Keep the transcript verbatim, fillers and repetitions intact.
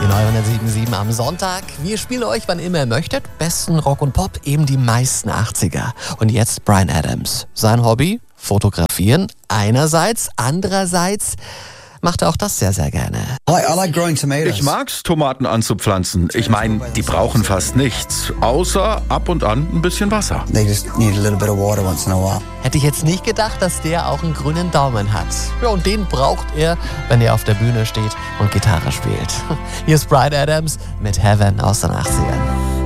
neun sieben sieben am Sonntag. Wir spielen euch, wann immer ihr möchtet, besten Rock und Pop, eben die meisten achtziger. Und jetzt Bryan Adams. Sein Hobby? Fotografieren einerseits, andererseits macht er auch das sehr, sehr gerne. Ich mag's, Tomaten anzupflanzen. Ich meine, die brauchen fast nichts, außer ab und an ein bisschen Wasser. Hätte ich jetzt nicht gedacht, dass der auch einen grünen Daumen hat. Ja, und den braucht er, wenn er auf der Bühne steht und Gitarre spielt. Hier ist Bryan Adams mit Heaven aus den achtzigern.